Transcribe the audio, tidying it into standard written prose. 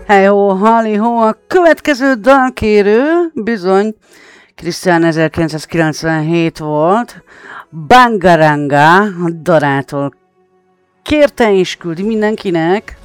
Hejó, halihó, a következő dalkérő bizony Krisztián 1997 volt, Bangaranga Darától. Kérte és küldi mindenkinek.